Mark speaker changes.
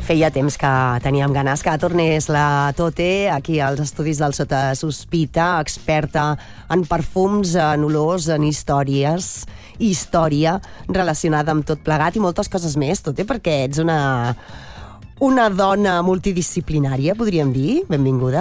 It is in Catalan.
Speaker 1: Feia temps que teníem ganes que tornés la Tote aquí als estudis del Sota Sospita, experta en perfums, en olors, en històries, història relacionada amb tot plegat i moltes coses més, Tote, perquè ets una dona multidisciplinària, podríem dir. Benvinguda.